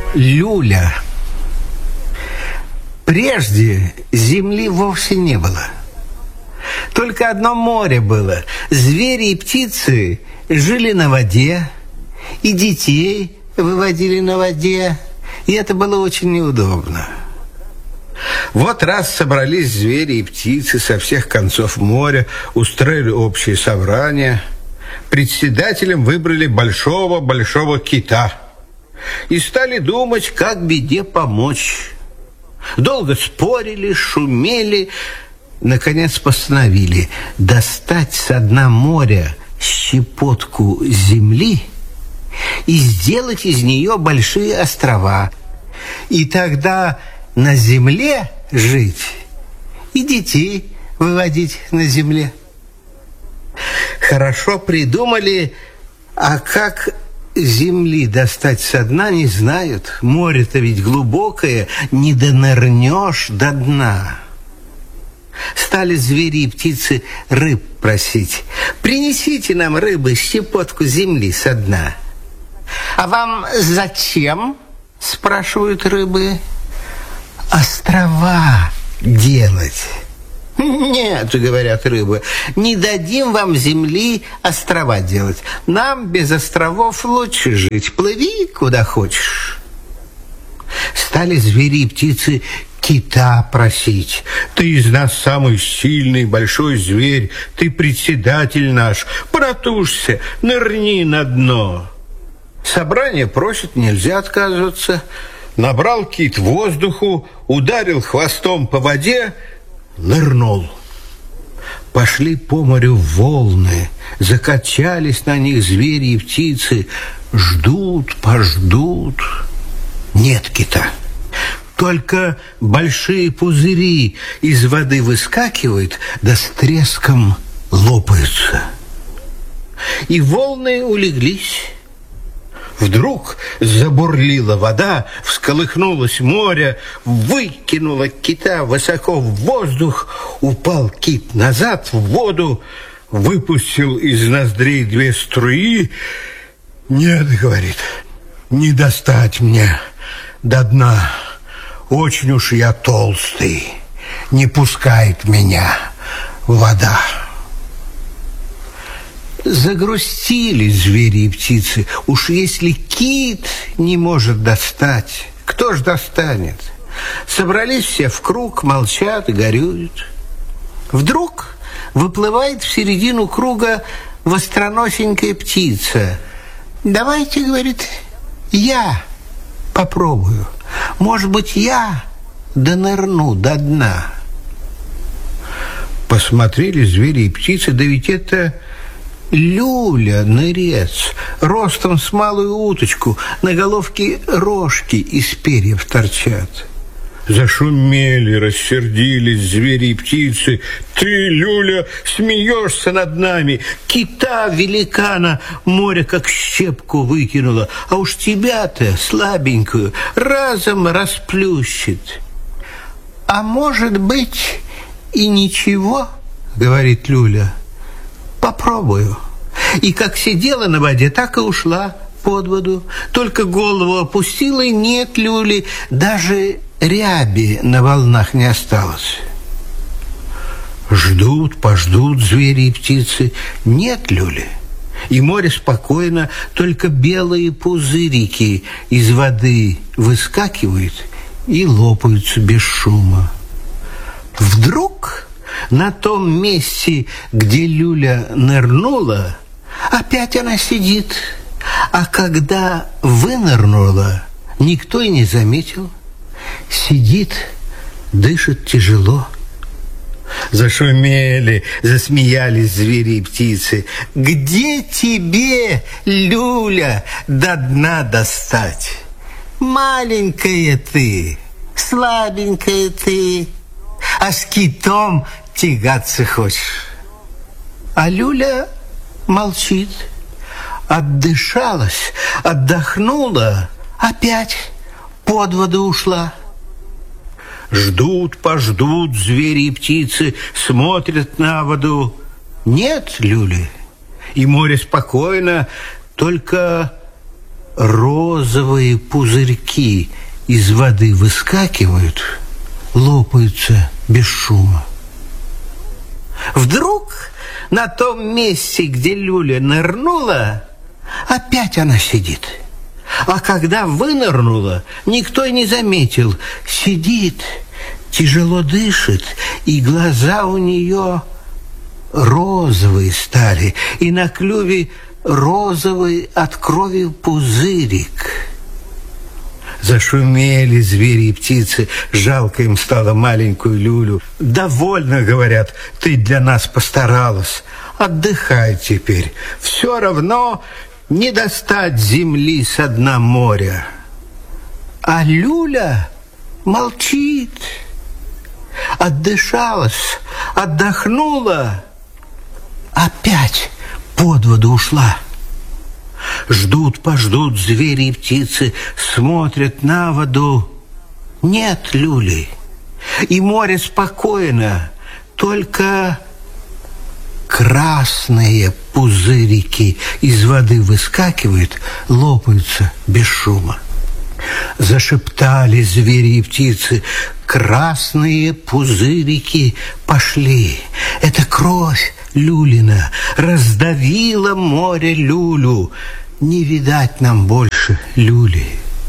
Люля. Прежде земли вовсе не было. Только одно море было. Звери и птицы жили на воде, и детей выводили на воде, и это было очень неудобно. Вот раз собрались звери и птицы со всех концов моря, устроили общее собрание. Председателем выбрали большого кита и стали думать, как беде помочь. Долго спорили, шумели, наконец постановили достать со дна моря щепотку земли и сделать из нее большие острова. И тогда на земле жить и детей выводить на земле. Хорошо придумали, а как земли достать со дна, не знают. Море-то ведь глубокое, не донырнешь до дна. Стали звери и птицы рыб просить: принесите нам, рыбы, щепотку земли со дна. А вам зачем, спрашивают рыбы? Острова делать. Нет, говорят рыбы, не дадим вам земли острова делать. Нам без островов лучше жить. Плыви куда хочешь. Стали звери и птицы кита просить: ты из нас самый сильный большой зверь, ты председатель наш, протушься, нырни на дно. Собрание просит, нельзя отказываться. Набрал кит воздуху, ударил хвостом по воде, нырнул. Пошли по морю волны, закачались на них звери и птицы. Ждут, пождут. Нет кита. Только большие пузыри из воды выскакивают, да с треском лопаются. И волны улеглись. Вдруг забурлила вода, всколыхнулось море, выкинуло кита высоко в воздух, упал кит назад в воду, выпустил из ноздрей 2 струи. Нет, говорит, не достать мне до дна, очень уж я толстый, не пускает меня вода. Загрустили звери и птицы. Уж если кит не может достать, кто ж достанет? Собрались все в круг, молчат и горюют. Вдруг выплывает в середину круга востроносенькая птица. Давайте, говорит, я попробую. Может быть, я донырну до дна. Посмотрели звери и птицы, да ведь это Люля, нырец, ростом с малую уточку, на головке рожки из перьев торчат. Зашумели, рассердились звери и птицы. Ты, Люля, смеешься над нами. Кита великана море как щепку выкинула, а уж тебя-то, слабенькую, разом расплющит. А может быть и ничего, говорит Люля. Попробую. И как сидела на воде, так и ушла под воду. Только голову опустила, и нет Люли, даже ряби на волнах не осталось. Ждут, пождут звери и птицы, нет Люли. И море спокойно, только белые пузырики из воды выскакивают и лопаются без шума. Вдруг на том месте, где Люля нырнула, опять она сидит. А когда вынырнула, никто и не заметил. Сидит, дышит тяжело. Зашумели, засмеялись звери и птицы. Где тебе, Люля, до дна достать? Маленькая ты, слабенькая ты, а с китом тягаться хочешь. А Люля молчит. Отдышалась, отдохнула, опять под воду ушла. Ждут, пождут звери и птицы, смотрят на воду. Нет Люли, и море спокойно, только розы розовые пузырьки из воды выскакивают, лопаются без шума. Вдруг на том месте, где люля нырнула, опять она сидит. А когда вынырнула, никто и не заметил. Сидит, тяжело дышит, и глаза у нее розовые стали, и на клюве розовый от крови пузырик. Зашумели звери и птицы, жалко им стало маленькую люлю. «Довольно, — говорят, — ты для нас постаралась. Отдыхай теперь, все равно не достать земли со дна моря». А люля молчит. Отдышалась, отдохнула, опять под воду ушла. Ждут-пождут звери и птицы, смотрят на воду. Нет люли, и море спокойно, только красные пузырики из воды выскакивают, лопаются без шума. Зашептали звери и птицы: красные пузырики пошли. Это кровь люлина раздавила море люлю. Не видать нам больше люли.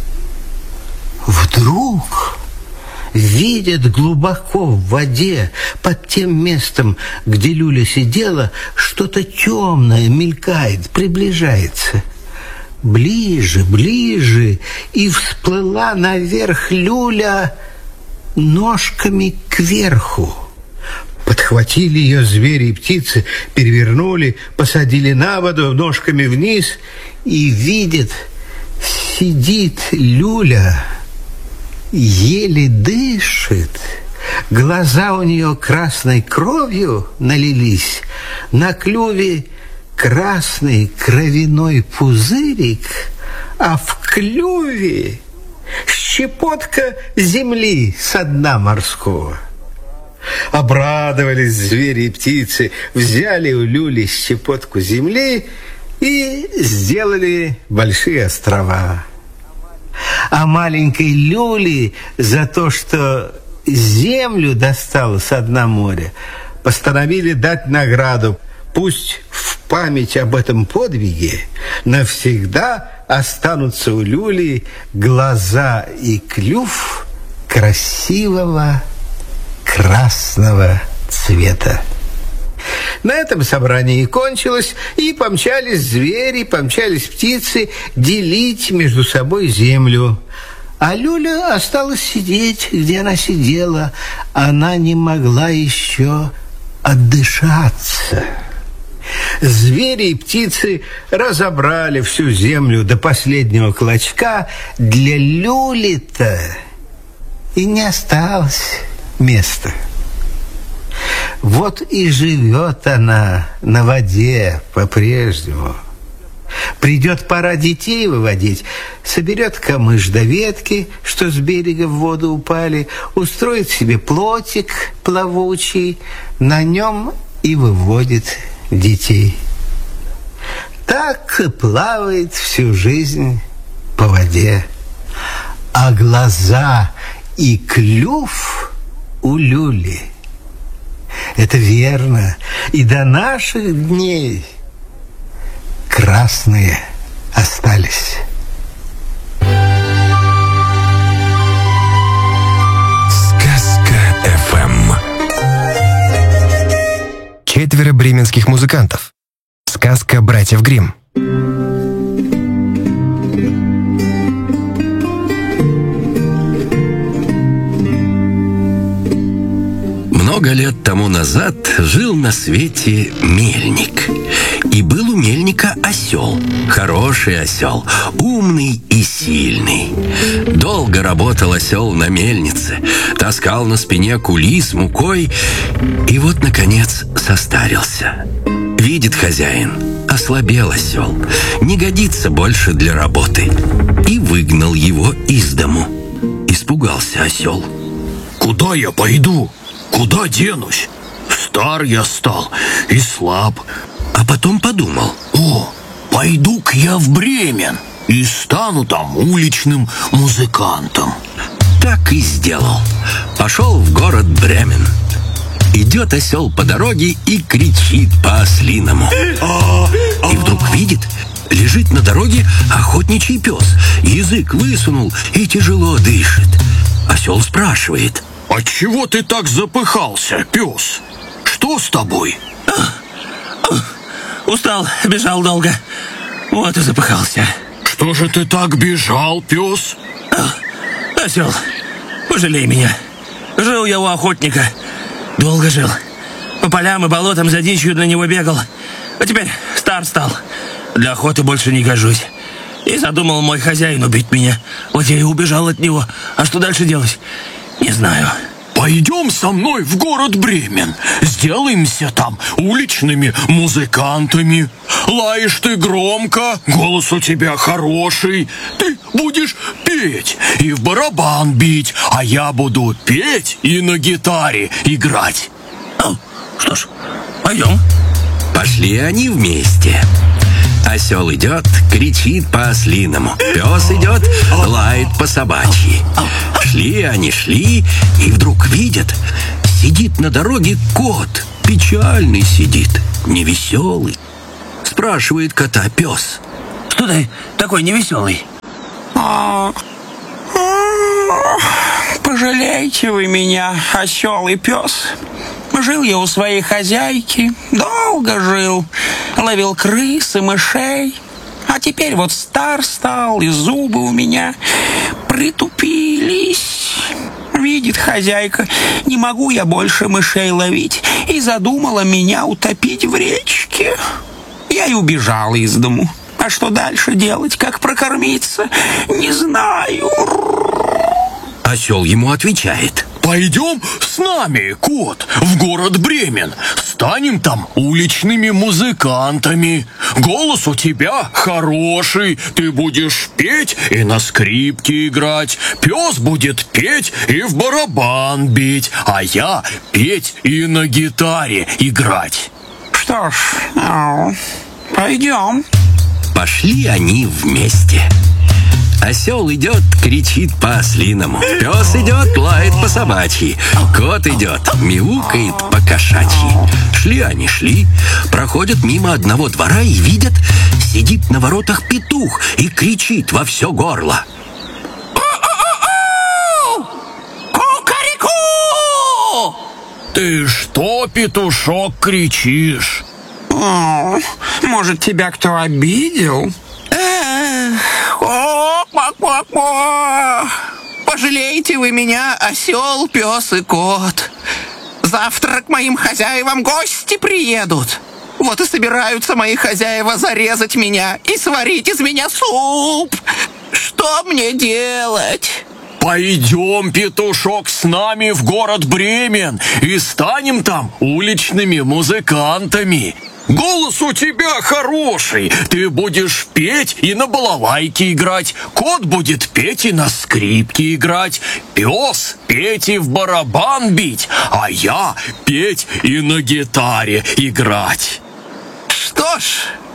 Вдруг видят глубоко в воде, под тем местом, где люля сидела, что-то темное мелькает, приближается. Ближе, ближе, и всплыла наверх люля ножками кверху. Подхватили ее звери и птицы, перевернули, посадили на воду ножками вниз, и видят, сидит люля, еле дышит, глаза у нее красной кровью налились, на клюве красный кровяной пузырик, а в клюве щепотка земли со дна морского. Обрадовались звери и птицы, взяли у люли щепотку земли и сделали большие острова. А маленькой люли за то, что землю достала со дна моря, постановили дать награду. Пусть в память об этом подвиге навсегда останутся у люли глаза и клюв красивого красного цвета. На этом собрание и кончилось, и помчались звери, помчались птицы делить между собой землю. А люля осталась сидеть, где она сидела. Она не могла еще отдышаться. Звери и птицы разобрали всю землю до последнего клочка. Для люли-то и не осталось места. Вот и живет она на воде по-прежнему. Придет пора детей выводить, соберет камыш до ветки, что с берега в воду упали, устроит себе плотик плавучий, на нем и выводит детей. Так плавает всю жизнь по воде. А глаза и клюв у люли — это верно, и до наших дней красные остались. Сказка ФМ. 4 бременских музыкантов. Сказка братьев Гримм. Много лет тому назад жил на свете мельник. И был у мельника осел, хороший осел, умный и сильный. Долго работал осел на мельнице, таскал на спине кули с мукой, и вот, наконец, состарился. Видит хозяин, ослабел осел, не годится больше для работы, и выгнал его из дому. Испугался осел. «Куда я пойду? Куда денусь? Стар я стал и слаб». А потом подумал: «О, пойду-ка я в Бремен. и стану там уличным музыкантом. Так и сделал. Пошел в город Бремен. Идет осел по дороге и кричит по-ослиному. И вдруг видит, лежит на дороге охотничий пес. Язык высунул и тяжело дышит. Осел спрашивает: «Отчего ты так запыхался, пес? Что с тобой?» Устал, бежал долго. Вот и запыхался. «Что же ты так бежал, пес?» Осел, пожалей меня. Жил я у охотника. Долго жил. По полям и болотам за дичью для него бегал. А теперь стар стал. Для охоты больше не гожусь. И задумал мой хозяин убить меня. Вот я и убежал от него. А что дальше делать? Не знаю. «Пойдем со мной в город Бремен. Сделаемся там уличными музыкантами. Лаешь ты громко, голос у тебя хороший. Ты будешь петь и в барабан бить, а я буду петь и на гитаре играть». Что ж, пойдем. Пошли они вместе. Осел идет, кричит по-ослиному. Пес идет, лает по-собачьи. Шли они, шли, и вдруг видят, сидит на дороге кот. Печальный сидит, невеселый. Спрашивает кота пес: Что ты такой невеселый? Пожалейте вы меня, осел и пес. Жил я у своей хозяйки, долго жил, ловил крыс и мышей. А теперь вот стар стал, и зубы у меня притупились. Видит хозяйка, не могу я больше мышей ловить, и задумала меня утопить в речке. Я и убежал из дому. А что дальше делать, как прокормиться, не знаю. Осел ему отвечает: «Пойдем с нами, кот, в город Бремен. Станем там уличными музыкантами. Голос у тебя хороший. Ты будешь петь и на скрипке играть. Пес будет петь и в барабан бить, а я петь и на гитаре играть». Что ж, пойдем. Пошли они вместе. Осел идет, кричит по-ослиному. Пес идет, лает по-собачьи. Кот идет, мяукает по-кошачьи. Шли они, шли. Проходят мимо одного двора и видят, сидит на воротах петух и кричит во все горло: Ку-ка-ри-ку! «Ты что, петушок, кричишь?» Может, тебя кто обидел? Пожалейте вы меня, осел, пес и кот. Завтра к моим хозяевам гости приедут. Вот и собираются мои хозяева зарезать меня и сварить из меня суп. Что мне делать? «Пойдем, петушок, с нами в город Бремен и станем там уличными музыкантами. Голос у тебя хороший, ты будешь петь и на балалайке играть, кот будет петь и на скрипке играть, пес петь и в барабан бить, а я петь и на гитаре играть». Что ж,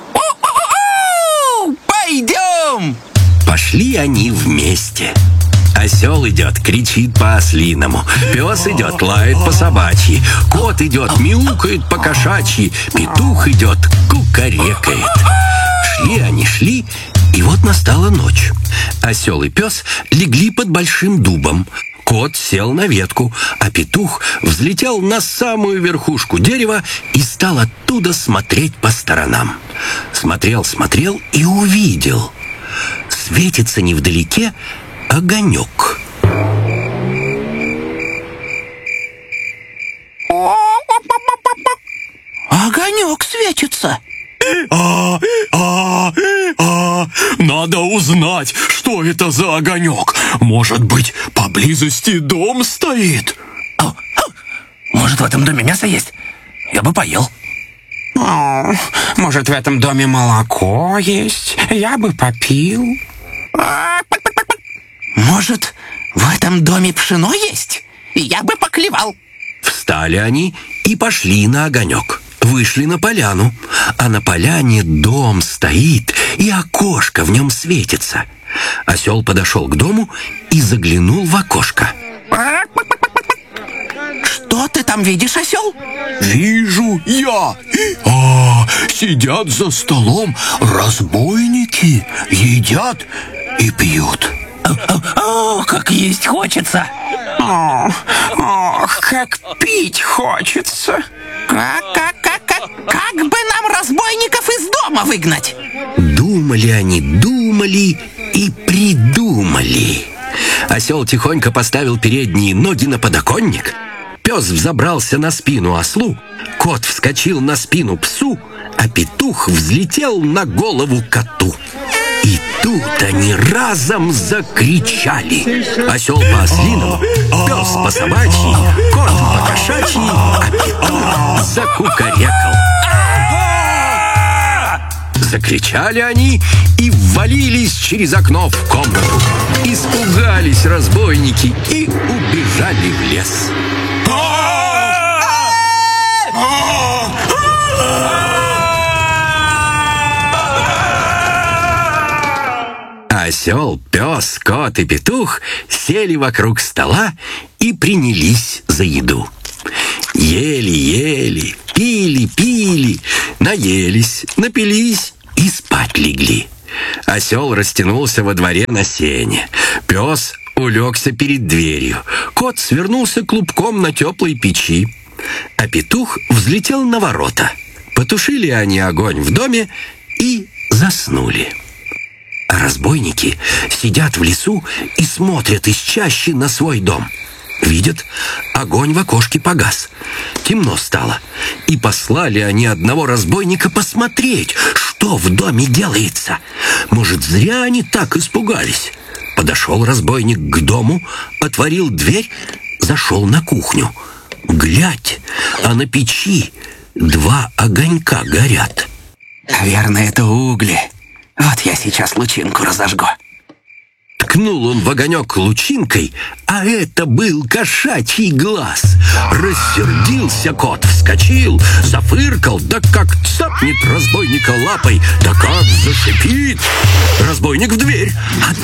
пойдем!» Пошли они вместе. Осел идет, кричит по-ослиному. Пес идет, лает по-собачьи. Кот идет, мяукает по-кошачьи. Петух идет, кукарекает. Шли они, шли, и вот настала ночь. Осел и пес легли под большим дубом. Кот сел на ветку, а петух взлетел на самую верхушку дерева и стал оттуда смотреть по сторонам. Смотрел, смотрел и увидел. Светится невдалеке огонек. Огонек светится. Надо узнать, что это за огонек. Может быть, поблизости дом стоит? Может, в этом доме мясо есть? Я бы поел. Может, в этом доме молоко есть? Я бы попил. Может, в этом доме пшено есть? Я бы поклевал. Встали они и пошли на огонек. Вышли на поляну, а на поляне дом стоит, и окошко в нем светится. Осел подошел к дому и заглянул в окошко. Что ты там видишь, осел? Вижу я. Сидят за столом разбойники, едят и пьют. Как есть хочется. Как пить хочется. Как бы нам разбойников из дома выгнать? Думали они, думали и придумали. Осел тихонько поставил передние ноги на подоконник. Пес взобрался на спину ослу, кот вскочил на спину псу, а петух взлетел на голову коту. И тут они разом закричали. Осел по-ослиному, пес по-собачьи, кот по-кошачьи, а петух закукарекал. Закричали они и ввалились через окно в комнату. Испугались разбойники и убежали в лес. Осел, пес, кот и петух сели вокруг стола и принялись за еду. Ели, пили, наелись, напились и спать легли. Осел растянулся во дворе на сене. Пес улегся перед дверью. Кот свернулся клубком на теплой печи. А петух взлетел на ворота. Потушили они огонь в доме и заснули. А разбойники сидят в лесу и смотрят из чащи на свой дом. Видят, огонь в окошке погас. Темно стало. И послали они одного разбойника посмотреть, что в доме делается. Может, зря они так испугались. Подошел разбойник к дому, отворил дверь, зашел на кухню. Глядь, а на печи 2 огонька горят. Наверное, это угли. Вот я сейчас лучинку разожгу. Ткнул он в огонек лучинкой, а это был кошачий глаз. Рассердился кот, вскочил, зафыркал, да как цапнет разбойника лапой, да как зашипит. Разбойник в дверь, а